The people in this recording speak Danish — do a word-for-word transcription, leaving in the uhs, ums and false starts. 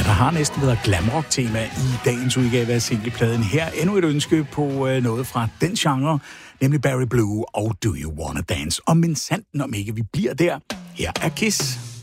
der har næsten været glamrock-tema i dagens udgave af singlepladen. Her endnu et ønske på øh, noget fra den genre, nemlig Barry Blue og Do You Wanna Dance. Og men sandt om ikke vi bliver der, her er Kiss.